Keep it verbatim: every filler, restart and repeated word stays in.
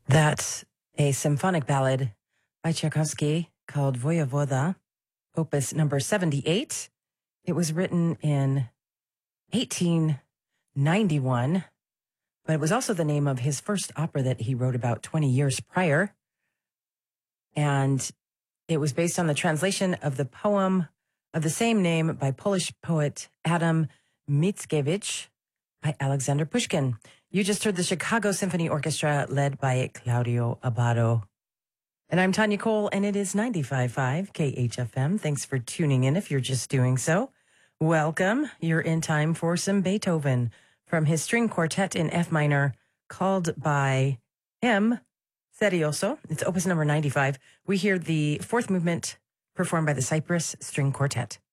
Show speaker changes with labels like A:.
A: That's a symphonic ballad by Tchaikovsky called Voyevoda, opus number seventy-eight. It was written in eighteen ninety-one, but it was also the name of his first opera that he wrote about twenty years prior. And it was based on the translation of the poem of the same name by Polish poet Adam Mickiewicz by Alexander Pushkin. You just heard the Chicago Symphony Orchestra led by Claudio Abbado. And I'm Tanya Cole, and it is ninety-five point five K H F M. Thanks for tuning in if you're just doing so. Welcome. You're in time for some Beethoven from his string quartet in F minor called by him Serioso. It's opus number ninety-five. We hear the fourth movement performed by the Cypress String Quartet.